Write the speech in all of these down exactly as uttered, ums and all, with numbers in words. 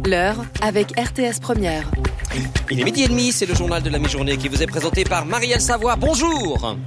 L'heure avec R T S Première. Il est midi et demi, c'est le journal de la mi-journée qui vous est présenté par Marielle Savoie. Bonjour.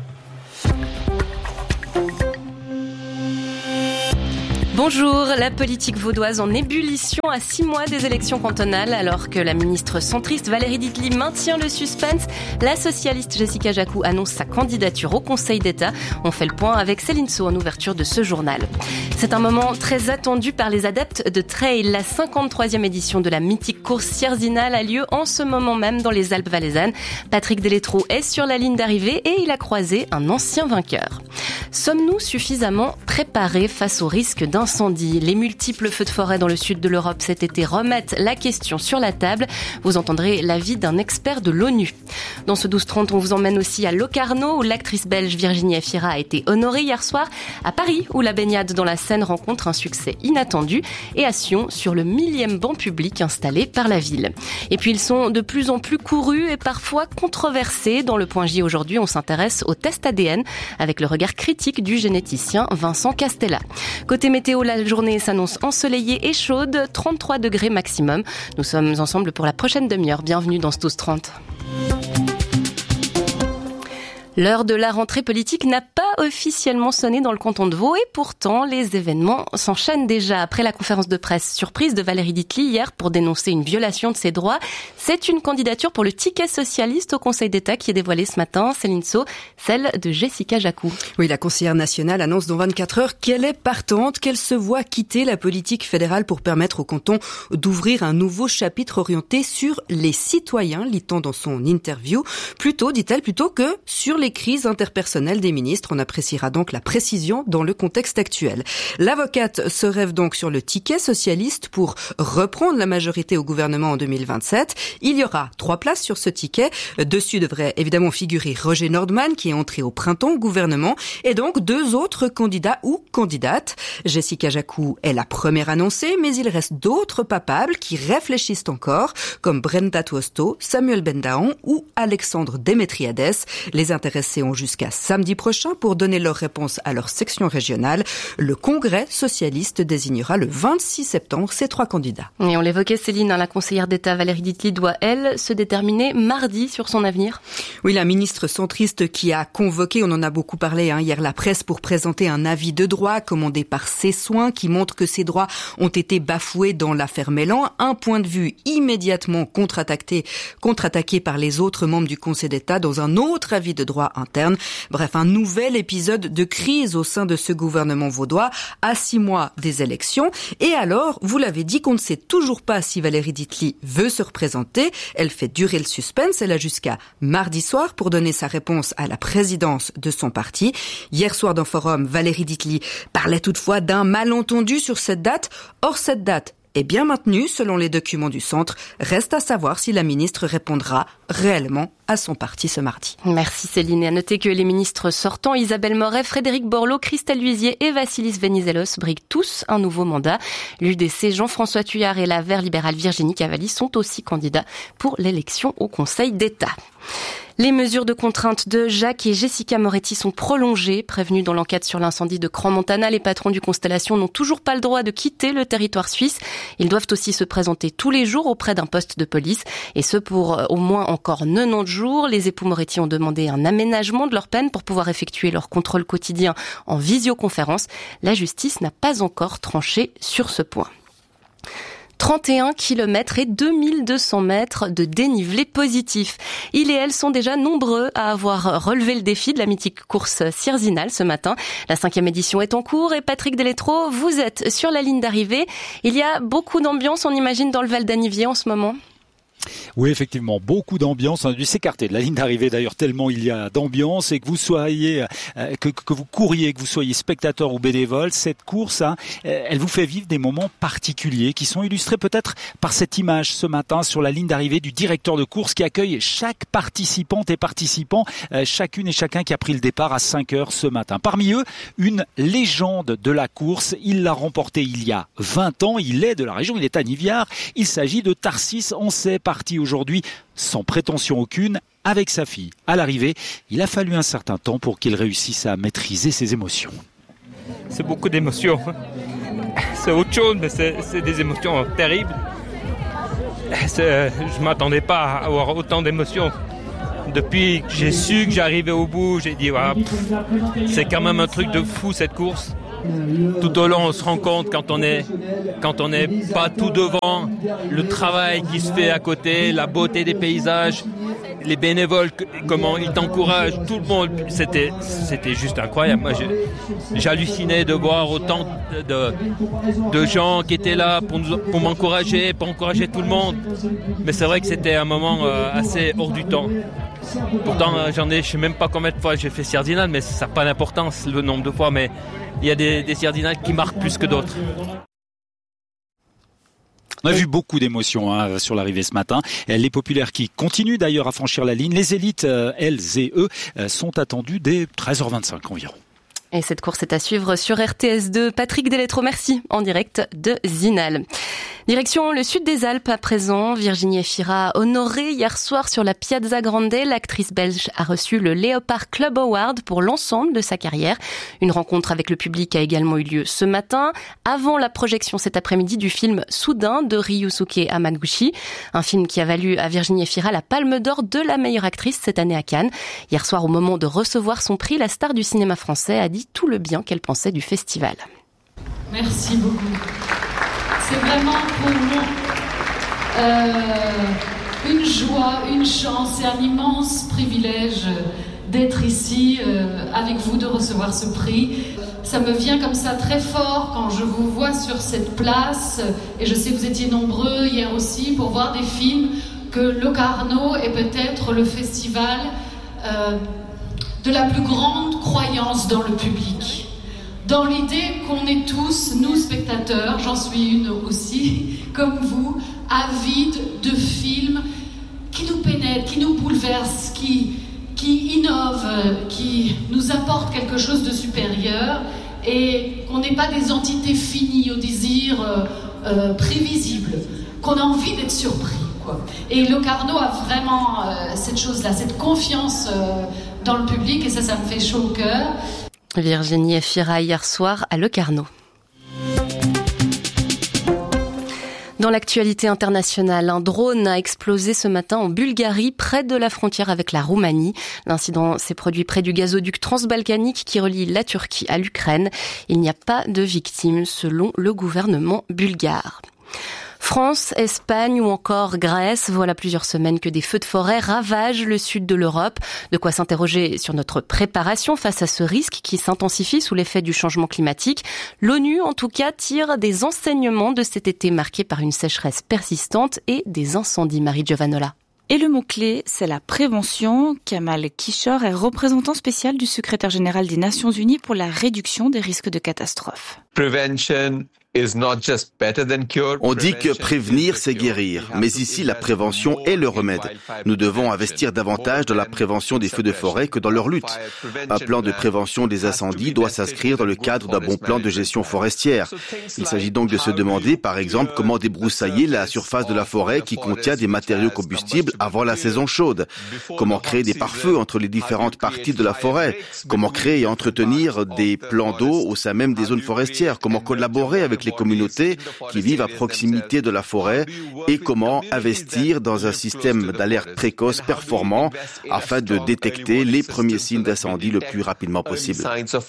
Bonjour, la politique vaudoise en ébullition à six mois des élections cantonales. Alors que la ministre centriste Valérie Ditely maintient le suspense, la socialiste Jessica Jacou annonce sa candidature au Conseil d'État. On fait le point avec Céline Sceaux en ouverture de ce journal. C'est un moment très attendu par les adeptes de trail. La cinquante-troisième édition de la mythique course Sierzinal a lieu en ce moment même dans les Alpes valaisannes. Patrick Deletreau est sur la ligne d'arrivée et il a croisé un ancien vainqueur. Sommes-nous suffisamment préparés face au risque d'incendie ? Les multiples feux de forêt dans le sud de l'Europe cet été remettent la question sur la table. Vous entendrez l'avis d'un expert de l'ONU. Dans ce douze trente, on vous emmène aussi à Locarno, où l'actrice belge Virginie Efira a été honorée hier soir, à Paris, où la baignade dans la Seine rencontre un succès inattendu, et à Sion, sur le millième banc public installé par la ville. Et puis ils sont de plus en plus courus et parfois controversés. Dans le Point J aujourd'hui, on s'intéresse au test A D N avec le regard critique du généticien Vincent Castella. Côté météo, la journée s'annonce ensoleillée et chaude, trente-trois degrés maximum. Nous sommes ensemble pour la prochaine demi-heure. Bienvenue dans ce douze trente. L'heure de la rentrée politique n'a pas officiellement sonné dans le canton de Vaud et pourtant les événements s'enchaînent déjà. Après la conférence de presse surprise de Valérie Ditely hier pour dénoncer une violation de ses droits, c'est une candidature pour le ticket socialiste au Conseil d'État qui est dévoilée ce matin. Céline Sceaux, celle de Jessica Jacou. Oui, la conseillère nationale annonce dans vingt-quatre heures qu'elle est partante, qu'elle se voit quitter la politique fédérale pour permettre au canton d'ouvrir un nouveau chapitre orienté sur les citoyens, lit-on dans son interview. Plutôt, dit-elle, plutôt que sur les crises interpersonnelles des ministres. On appréciera donc la précision dans le contexte actuel. L'avocate se rêve donc sur le ticket socialiste pour reprendre la majorité au gouvernement en deux mille vingt-sept. Il y aura trois places sur ce ticket. Dessus devrait évidemment figurer Roger Nordman, qui est entré au printemps au gouvernement, et donc deux autres candidats ou candidates. Jessica Jacou est la première annoncée, mais il reste d'autres papables qui réfléchissent encore, comme Brenda Tuosto, Samuel Bendaon ou Alexandre Démétriades. Les intéressés ont jusqu'à samedi prochain pour donner leur réponse à leur section régionale. Le Congrès socialiste désignera le vingt-six septembre ces trois candidats. Et on l'évoquait, Céline, hein, la conseillère d'État Valérie Ditely doit, elle, se déterminer mardi sur son avenir. Oui, la ministre centriste qui a convoqué, on en a beaucoup parlé hein, hier, la presse pour présenter un avis de droit commandé par Ses Soins qui montre que ses droits ont été bafoués dans l'affaire Mélan. Un point de vue immédiatement contre-attaqué, contre-attaqué par les autres membres du Conseil d'État dans un autre avis de droit interne. Bref, un nouvel épisode de crise au sein de ce gouvernement vaudois à six mois des élections. Et alors, vous l'avez dit, qu'on ne sait toujours pas si Valérie Ditely veut se représenter. Elle fait durer le suspense. Elle a jusqu'à mardi soir pour donner sa réponse à la présidence de son parti. Hier soir dans Forum, Valérie Ditely parlait toutefois d'un malentendu sur cette date. Or, cette date est bien maintenue selon les documents du centre. Reste à savoir si la ministre répondra réellement à son parti ce mardi. Merci Céline. Et à noter que les ministres sortants, Isabelle Moret, Frédéric Borloo, Christelle Luizier et Vassilis Venizelos, briguent tous un nouveau mandat. L'U D C, Jean-François Thuillard et la Vert libérale Virginie Cavalli sont aussi candidats pour l'élection au Conseil d'État. Les mesures de contrainte de Jacques et Jessica Moretti sont prolongées. Prévenus dans l'enquête sur l'incendie de Crans-Montana, les patrons du Constellation n'ont toujours pas le droit de quitter le territoire suisse. Ils doivent aussi se présenter tous les jours auprès d'un poste de police, et ce pour au moins encore quatre-vingt-dix jours. Les époux Moretti ont demandé un aménagement de leur peine pour pouvoir effectuer leur contrôle quotidien en visioconférence. La justice n'a pas encore tranché sur ce point. trente et un kilomètres et deux mille deux cents mètres de dénivelé positif. Ils et elles sont déjà nombreux à avoir relevé le défi de la mythique course Sierzinal ce matin. La cinquième édition est en cours et Patrick Deletreau, vous êtes sur la ligne d'arrivée. Il y a beaucoup d'ambiance, on imagine, dans le Val d'Anivier en ce moment. Oui, effectivement, beaucoup d'ambiance. On a dû s'écarter de la ligne d'arrivée d'ailleurs tellement il y a d'ambiance, et que vous soyez, euh, que, que vous couriez, que vous soyez spectateur ou bénévole, cette course, hein, elle vous fait vivre des moments particuliers qui sont illustrés peut-être par cette image ce matin sur la ligne d'arrivée du directeur de course qui accueille chaque participante et participant, euh, chacune et chacun qui a pris le départ à cinq heures ce matin. Parmi eux, une légende de la course. Il l'a remportée il y a vingt ans. Il est de la région, il est à Niviard. Il s'agit de Tarsis. On sait parti aujourd'hui sans prétention aucune avec sa fille. À l'arrivée, il a fallu un certain temps pour qu'il réussisse à maîtriser ses émotions. C'est beaucoup d'émotions. C'est autre chose, mais c'est, c'est des émotions terribles. c'est, je m'attendais pas à avoir autant d'émotions. Depuis que j'ai su que j'arrivais au bout, j'ai dit ah, pff, c'est quand même un truc de fou cette course. Tout au long, on se rend compte quand on est, quand on n'est pas tout devant, le travail qui se fait à côté, la beauté des paysages, les bénévoles, comment ils t'encouragent, tout le monde. C'était, c'était juste incroyable. Moi, j'hallucinais de voir autant de, de gens qui étaient là pour, nous, pour m'encourager, pour encourager tout le monde. Mais c'est vrai que c'était un moment assez hors du temps. Pourtant, j'en ai, je sais même pas combien de fois j'ai fait Sierre-Dinant, mais ça n'a pas d'importance le nombre de fois. Mais il y a des, des Sierre-Dinant qui marquent plus que d'autres. On a vu beaucoup d'émotions hein, sur l'arrivée ce matin. Les populaires qui continuent d'ailleurs à franchir la ligne. Les élites, elles et eux, sont attendus dès treize heures vingt-cinq environ. Et cette course est à suivre sur R T S deux. Patrick Deletro, merci, en direct de Zinal. Direction le sud des Alpes à présent. Virginie Efira honorée hier soir sur la Piazza Grande. L'actrice belge a reçu le Léopard Club Award pour l'ensemble de sa carrière. Une rencontre avec le public a également eu lieu ce matin, avant la projection cet après-midi du film Soudain de Ryusuke Hamaguchi. Un film qui a valu à Virginie Efira la Palme d'Or de la meilleure actrice cette année à Cannes. Hier soir, au moment de recevoir son prix, la star du cinéma français a dit tout le bien qu'elle pensait du festival. Merci beaucoup. C'est vraiment pour nous euh, une joie, une chance et un immense privilège d'être ici euh, avec vous, de recevoir ce prix. Ça me vient comme ça très fort quand je vous vois sur cette place, et je sais que vous étiez nombreux hier aussi pour voir des films, que Locarno est peut-être le festival euh, de la plus grande croyance dans le public. Dans l'idée qu'on est tous, nous spectateurs, j'en suis une aussi, comme vous, avides de films qui nous pénètrent, qui nous bouleversent, qui, qui innovent, qui nous apportent quelque chose de supérieur, et qu'on n'est pas des entités finies au désir euh, euh, prévisible, qu'on a envie d'être surpris, quoi. Et Locarno a vraiment euh, cette chose-là, cette confiance euh, dans le public, et ça, ça me fait chaud au cœur. Virginie Efira hier soir à Locarno. Dans l'actualité internationale, un drone a explosé ce matin en Bulgarie, près de la frontière avec la Roumanie. L'incident s'est produit près du gazoduc transbalkanique qui relie la Turquie à l'Ukraine. Il n'y a pas de victimes selon le gouvernement bulgare. France, Espagne ou encore Grèce, voilà plusieurs semaines que des feux de forêt ravagent le sud de l'Europe. De quoi s'interroger sur notre préparation face à ce risque qui s'intensifie sous l'effet du changement climatique. L'ONU, en tout cas, tire des enseignements de cet été marqué par une sécheresse persistante et des incendies. Marie Giovanola. Et le mot-clé, c'est la prévention. Kamal Kishor est représentant spécial du secrétaire général des Nations Unies pour la réduction des risques de catastrophes. Prevention is not just better than cure. On dit que prévenir, c'est guérir. Mais ici, la prévention est le remède. Nous devons investir davantage dans la prévention des feux de forêt que dans leur lutte. Un plan de prévention des incendies doit s'inscrire dans le cadre d'un bon plan de gestion forestière. Il s'agit donc de se demander, par exemple, comment débroussailler la surface de la forêt qui contient des matériaux combustibles avant la saison chaude. Comment créer des pare-feux entre les différentes parties de la forêt. Comment créer et entretenir des plans d'eau au sein même des zones forestières. Comment collaborer avec les communautés qui vivent à proximité de la forêt et comment investir dans un système d'alerte précoce performant afin de détecter les premiers signes d'incendie le plus rapidement possible.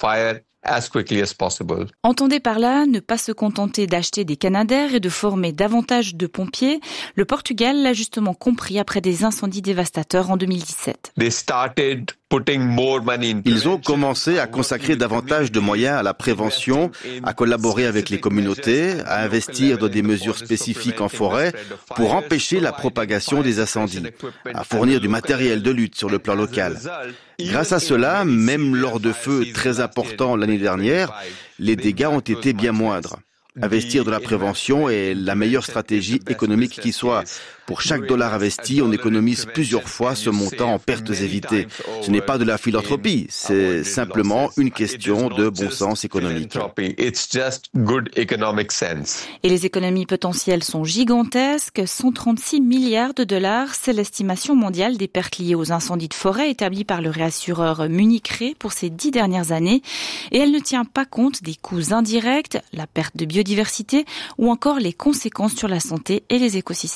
As quickly as possible. Entendez par là ne pas se contenter d'acheter des canadaires et de former davantage de pompiers. Le Portugal l'a justement compris après des incendies dévastateurs en deux mille dix-sept. They started putting more money in Ils ont commencé à consacrer davantage de moyens à la prévention, à collaborer avec les communautés, à investir dans des mesures spécifiques en forêt pour empêcher la propagation des incendies, à fournir du matériel de lutte sur le plan local. Grâce à cela, même lors de feux très importants l'année dernière, les dégâts ont été bien moindres. Investir dans la prévention est la meilleure stratégie économique qui soit. Pour chaque dollar investi, on économise plusieurs fois ce montant en pertes évitées. Ce n'est pas de la philanthropie, c'est simplement une question de bon sens économique. Et les économies potentielles sont gigantesques, cent trente-six milliards de dollars, c'est l'estimation mondiale des pertes liées aux incendies de forêt établie par le réassureur Munich Re pour ces dix dernières années. Et elle ne tient pas compte des coûts indirects, la perte de biodiversité ou encore les conséquences sur la santé et les écosystèmes.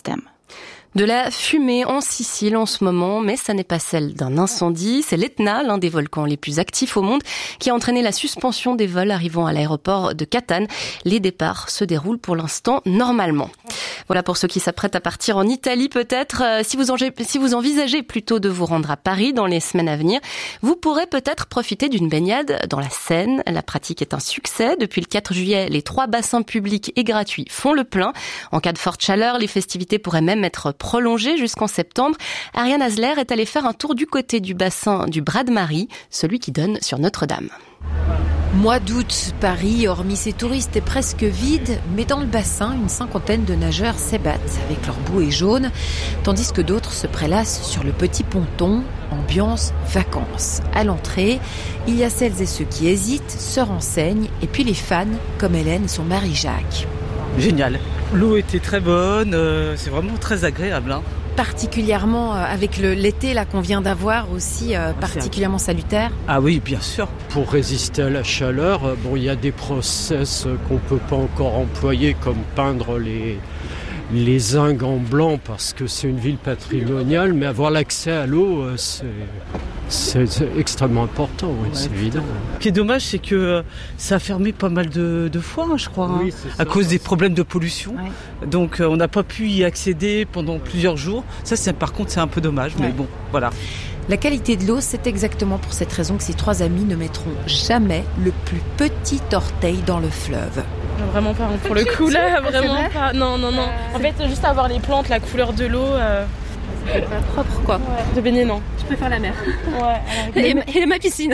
De la fumée en Sicile en ce moment, mais ça n'est pas celle d'un incendie. C'est l'Etna, l'un des volcans les plus actifs au monde, qui a entraîné la suspension des vols arrivant à l'aéroport de Catane. Les départs se déroulent pour l'instant normalement. Voilà pour ceux qui s'apprêtent à partir en Italie peut-être. Euh, si vous, en, si vous envisagez plutôt de vous rendre à Paris dans les semaines à venir, vous pourrez peut-être profiter d'une baignade dans la Seine. La pratique est un succès. Depuis le quatre juillet, les trois bassins publics et gratuits font le plein. En cas de forte chaleur, les festivités pourraient même être prolongé jusqu'en septembre. Ariane Hasler est allée faire un tour du côté du bassin du Bras de Marie, celui qui donne sur Notre-Dame. Mois d'août, Paris, hormis ses touristes, est presque vide, mais dans le bassin, une cinquantaine de nageurs s'ébattent avec leur bouée jaune, tandis que d'autres se prélassent sur le petit ponton, ambiance vacances. À l'entrée, il y a celles et ceux qui hésitent, se renseignent, et puis les fans, comme Hélène et son mari Jacques. Génial. L'eau était très bonne, euh, c'est vraiment très agréable. Hein. Particulièrement euh, avec le, l'été là qu'on vient d'avoir aussi euh, particulièrement salutaire. Ah oui, bien sûr. Pour résister à la chaleur, euh, bon, il y a des process qu'on peut pas encore employer comme peindre les les zincs en blanc parce que c'est une ville patrimoniale, mais avoir l'accès à l'eau, euh, c'est C'est, c'est extrêmement important, oui, ouais, c'est évident. Ce qui est dommage, c'est que ça a fermé pas mal de, de fois, hein, je crois, oui, hein, à ça, cause des problèmes de pollution. Ouais. Donc euh, on n'a pas pu y accéder pendant plusieurs jours. Ça, c'est, par contre, c'est un peu dommage, ouais. Mais bon, voilà. La qualité de l'eau, c'est exactement pour cette raison que ces trois amis ne mettront jamais le plus petit orteil dans le fleuve. Vraiment pas, pour le coup, là, vraiment pas. Non, non, non. En fait, juste avoir les plantes, la couleur de l'eau... Euh... C'est pas propre quoi. Ouais. De baigner non. Je préfère la mer. Ouais. Et, et ma piscine.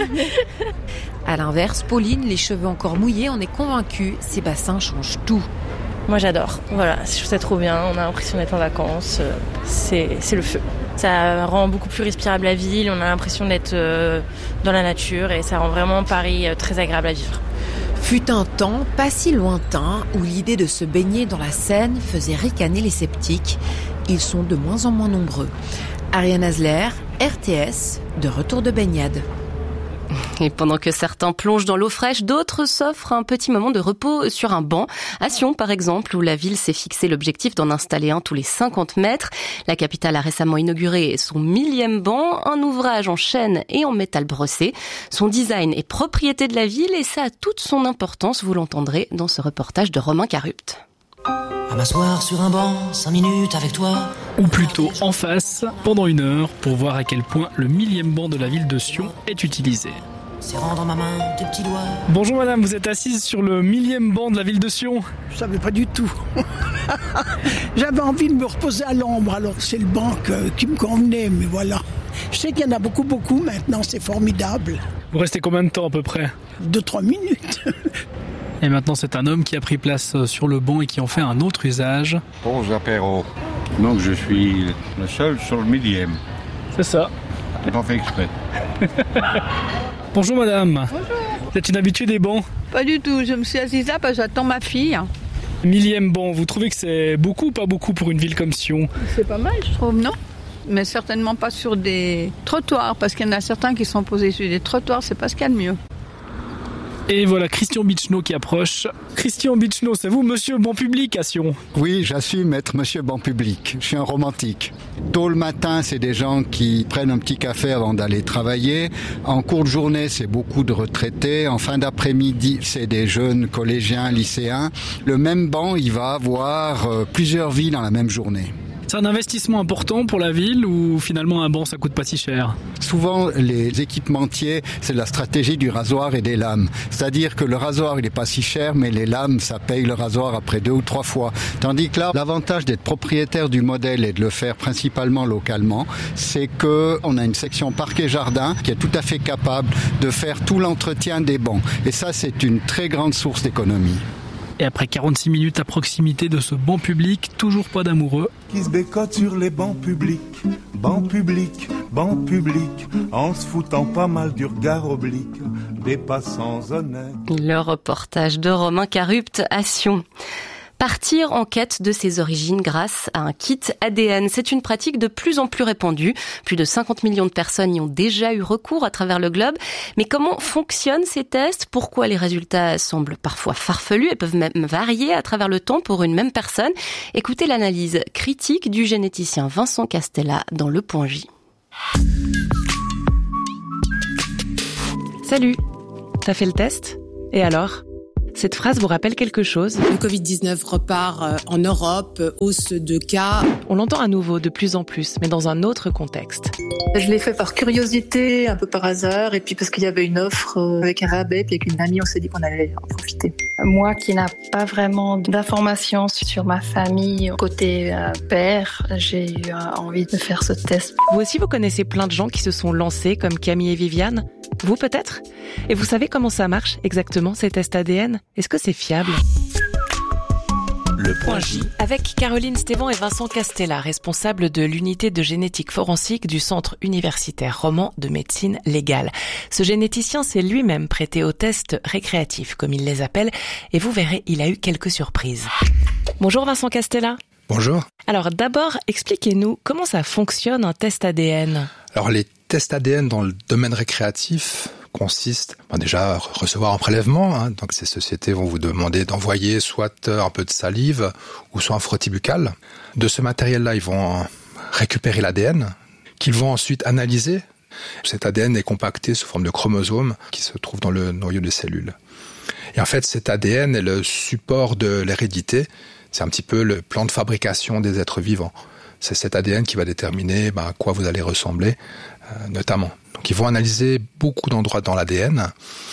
À l'inverse, Pauline, les cheveux encore mouillés, on est convaincue, ces bassins changent tout. Moi j'adore. Voilà, je trouve ça trop bien. On a l'impression d'être en vacances. C'est, c'est le feu. Ça rend beaucoup plus respirable la ville. On a l'impression d'être dans la nature et ça rend vraiment Paris très agréable à vivre. Fut un temps, pas si lointain, où l'idée de se baigner dans la Seine faisait ricaner les sceptiques. Ils sont de moins en moins nombreux. Ariane Hasler, R T S, de retour de baignade. Et pendant que certains plongent dans l'eau fraîche, d'autres s'offrent un petit moment de repos sur un banc. À Sion, par exemple, où la ville s'est fixé l'objectif d'en installer un tous les cinquante mètres. La capitale a récemment inauguré son millième banc, un ouvrage en chêne et en métal brossé. Son design est propriété de la ville et ça a toute son importance, vous l'entendrez dans ce reportage de Romain Carupt. À m'asseoir sur un banc, cinq minutes avec toi. Ou plutôt en face, pendant une heure, pour voir à quel point le millième banc de la ville de Sion est utilisé. Serrant dans ma main tes petits doigts. Bonjour madame, vous êtes assise sur le millième banc de la ville de Sion. Je savais pas du tout. J'avais envie de me reposer à l'ombre, alors c'est le banc que, qui me convenait, mais voilà. Je sais qu'il y en a beaucoup, beaucoup maintenant, c'est formidable. Vous restez combien de temps à peu près ? Deux, trois minutes. Et maintenant, c'est un homme qui a pris place sur le banc et qui en fait un autre usage. Aux apéros. Donc, je suis le seul sur le millième. C'est ça. J'ai pas fait exprès. Bonjour madame. Bonjour. Vous êtes une habituée des bancs ? Pas du tout. Je me suis assise là parce que j'attends ma fille. Millième banc, vous trouvez que c'est beaucoup ou pas beaucoup pour une ville comme Sion ? C'est pas mal, je trouve, non ? Mais certainement pas sur des trottoirs, parce qu'il y en a certains qui sont posés sur des trottoirs, c'est pas ce qu'il y a de mieux. Et voilà Christian Bichneau qui approche. Christian Bichneau, c'est vous, monsieur banc public à Sion ? Oui, j'assume être monsieur banc public. Je suis un romantique. Tôt le matin, c'est des gens qui prennent un petit café avant d'aller travailler. En cours de journée, c'est beaucoup de retraités. En fin d'après-midi, c'est des jeunes collégiens, lycéens. Le même banc, il va avoir plusieurs vies dans la même journée. C'est un investissement important pour la ville ou finalement un banc ça coûte pas si cher ? Souvent les équipementiers, c'est la stratégie du rasoir et des lames. C'est-à-dire que le rasoir il est pas si cher mais les lames ça paye le rasoir après deux ou trois fois. Tandis que là, l'avantage d'être propriétaire du modèle et de le faire principalement localement, c'est que on a une section parc et jardin qui est tout à fait capable de faire tout l'entretien des bancs. Et ça c'est une très grande source d'économie. Et après quarante-six minutes à proximité de ce banc public, toujours pas d'amoureux. Qui se bécote sur les bancs publics, bancs publics, bancs publics, en se foutant pas mal du regard oblique des passants honnêtes. Le reportage de Romain Carupt à Sion. Partir en quête de ses origines grâce à un kit A D N. C'est une pratique de plus en plus répandue. Plus de cinquante millions de personnes y ont déjà eu recours à travers le globe. Mais comment fonctionnent ces tests? Pourquoi les résultats semblent parfois farfelus et peuvent même varier à travers le temps pour une même personne? Écoutez l'analyse critique du généticien Vincent Castella dans Le Point J. Salut, t'as fait le test? Et alors? Cette phrase vous rappelle quelque chose? Le covid dix-neuf repart en Europe, hausse de cas. On l'entend à nouveau de plus en plus, mais dans un autre contexte. Je l'ai fait par curiosité, un peu par hasard, et puis parce qu'il y avait une offre avec un rabais, puis avec une amie, on s'est dit qu'on allait en profiter. Moi qui n'a pas vraiment d'informations sur ma famille côté euh, père, j'ai eu euh, envie de faire ce test. Vous aussi, vous connaissez plein de gens qui se sont lancés, comme Camille et Viviane? Vous peut-être? Et vous savez comment ça marche exactement, ces tests A D N? Est-ce que c'est fiable? Le Point J. Avec Caroline Stévan et Vincent Castella, responsables de l'unité de génétique forensique du Centre universitaire roman de médecine légale. Ce généticien s'est lui-même prêté aux tests récréatifs, comme il les appelle, et vous verrez, il a eu quelques surprises. Bonjour Vincent Castella. Bonjour. Alors d'abord, expliquez-nous comment ça fonctionne un test A D N. Alors les tests A D N dans le domaine récréatif consistent ben déjà à recevoir un prélèvement. Hein. Donc ces sociétés vont vous demander d'envoyer soit un peu de salive ou soit un frottis buccal. De ce matériel-là, ils vont récupérer l'A D N qu'ils vont ensuite analyser. Cet A D N est compacté sous forme de chromosomes qui se trouvent dans le noyau des cellules. Et en fait, cet A D N est le support de l'hérédité. C'est un petit peu le plan de fabrication des êtres vivants. C'est cet A D N qui va déterminer ben, à quoi vous allez ressembler, euh, notamment. Donc ils vont analyser beaucoup d'endroits dans l'A D N.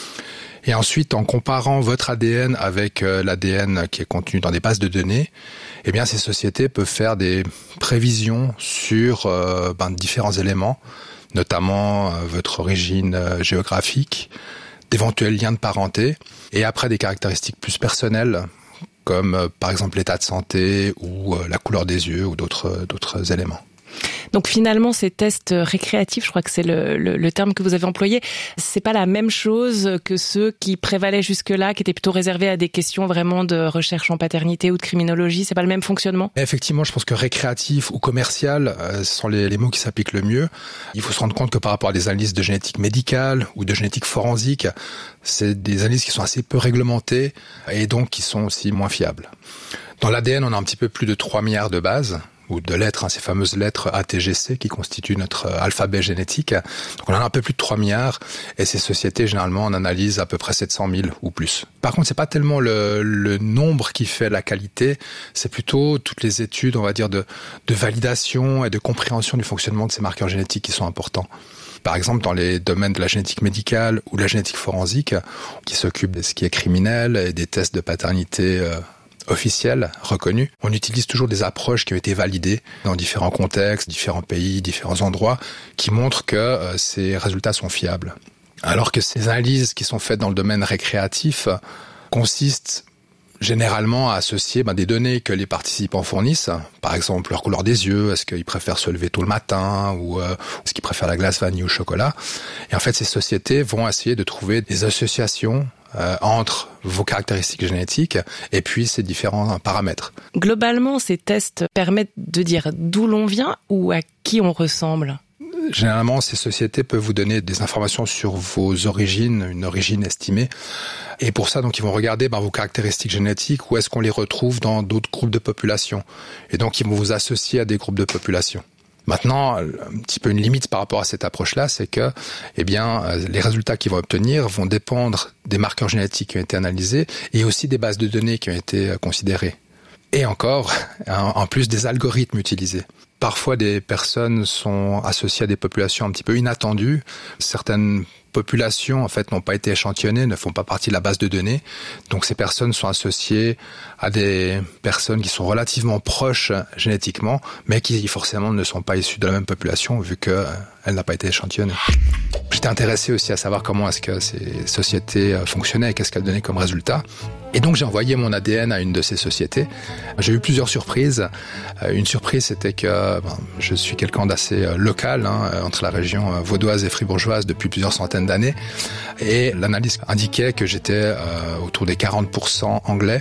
Et ensuite, en comparant votre A D N avec euh, l'A D N qui est contenu dans des bases de données, eh bien ces sociétés peuvent faire des prévisions sur euh, ben, différents éléments, notamment euh, votre origine euh, géographique, d'éventuels liens de parenté, et après des caractéristiques plus personnelles, comme euh, par exemple l'état de santé ou euh, la couleur des yeux ou d'autres, d'autres éléments. Donc finalement, ces tests récréatifs, je crois que c'est le, le, le terme que vous avez employé, c'est pas la même chose que ceux qui prévalaient jusque-là, qui étaient plutôt réservés à des questions vraiment de recherche en paternité ou de criminologie. C'est pas le même fonctionnement? Effectivement, je pense que récréatif ou commercial, euh, ce sont les, les mots qui s'appliquent le mieux. Il faut se rendre compte que par rapport à des analyses de génétique médicale ou de génétique forensique, c'est des analyses qui sont assez peu réglementées et donc qui sont aussi moins fiables. Dans l'A D N, on a un petit peu plus de trois milliards de bases, ou de lettres, hein, ces fameuses lettres A T G C qui constituent notre alphabet génétique. Donc on en a un peu plus de trois milliards et ces sociétés, généralement, en analysent à peu près sept cent mille ou plus. Par contre, c'est pas tellement le, le nombre qui fait la qualité, c'est plutôt toutes les études, on va dire, de, de validation et de compréhension du fonctionnement de ces marqueurs génétiques qui sont importants. Par exemple, dans les domaines de la génétique médicale ou de la génétique forensique, qui s'occupent de ce qui est criminel et des tests de paternité euh, officiels, reconnus, on utilise toujours des approches qui ont été validées dans différents contextes, différents pays, différents endroits, qui montrent que euh, ces résultats sont fiables. Alors que ces analyses qui sont faites dans le domaine récréatif consistent généralement à associer ben, des données que les participants fournissent, par exemple leur couleur des yeux, est-ce qu'ils préfèrent se lever tôt le matin ou euh, est-ce qu'ils préfèrent la glace vanille ou chocolat. Et en fait, ces sociétés vont essayer de trouver des associations euh, entre vos caractéristiques génétiques et puis ces différents paramètres. Globalement, ces tests permettent de dire d'où l'on vient ou à qui on ressemble? Généralement, ces sociétés peuvent vous donner des informations sur vos origines, une origine estimée. Et pour ça, donc, ils vont regarder ben, vos caractéristiques génétiques, où est-ce qu'on les retrouve dans d'autres groupes de population. Et donc, ils vont vous associer à des groupes de population. Maintenant, un petit peu une limite par rapport à cette approche-là, c'est que, eh bien, les résultats qu'ils vont obtenir vont dépendre des marqueurs génétiques qui ont été analysés et aussi des bases de données qui ont été considérées. Et encore, en plus des algorithmes utilisés. Parfois, des personnes sont associées à des populations un petit peu inattendues. Certaines populations, en fait, n'ont pas été échantillonnées, ne font pas partie de la base de données. Donc, ces personnes sont associées à des personnes qui sont relativement proches génétiquement, mais qui, forcément, ne sont pas issues de la même population, vu qu'elle n'a pas été échantillonnée. J'étais intéressé aussi à savoir comment est-ce que ces sociétés fonctionnaient et qu'est-ce qu'elles donnaient comme résultat. Et donc, j'ai envoyé mon A D N à une de ces sociétés. J'ai eu plusieurs surprises. Une surprise, c'était que ben, je suis quelqu'un d'assez local, hein, entre la région vaudoise et fribourgeoise depuis plusieurs centaines d'années. Et l'analyse indiquait que j'étais euh, autour des quarante pour cent anglais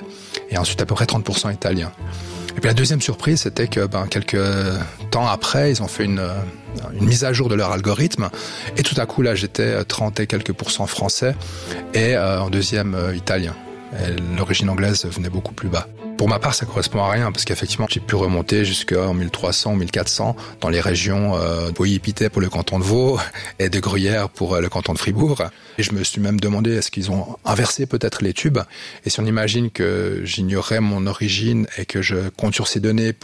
et ensuite à peu près trente pour cent italiens. Et puis la deuxième surprise, c'était que ben, quelques temps après, ils ont fait une, une mise à jour de leur algorithme, et tout à coup là, j'étais trente et quelques pourcents français, et euh, en deuxième euh, italien. Et l'origine anglaise venait beaucoup plus bas. Pour ma part, ça correspond à rien, parce qu'effectivement, j'ai pu remonter jusqu'en mille trois cents, mille quatre cents dans les régions euh, de Boilly-Pittet pour le canton de Vaud et de Gruyère pour euh, le canton de Fribourg. Et je me suis même demandé, est-ce qu'ils ont inversé peut-être les tubes? Et si on imagine que j'ignorais mon origine et que je compte sur ces données